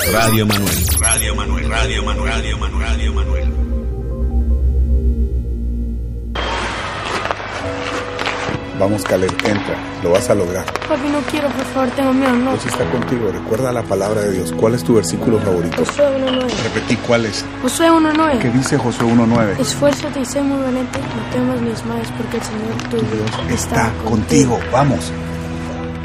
Radio Manuel. Radio Manuel. Radio Manuel. Radio Manuel. Radio Manuel. Vamos, Caleb, entra. Lo vas a lograr. Papi, no quiero, por favor, tengo miedo, no. Dios está contigo. Recuerda la palabra de Dios. ¿Cuál es tu versículo favorito? Josué 1:9. Repetí, ¿cuál es? Josué 1:9. ¿Qué dice Josué 1:9? Esfuérzate y sé muy valiente, no temas ni desmayes, porque el Señor tu Dios está contigo. Vamos.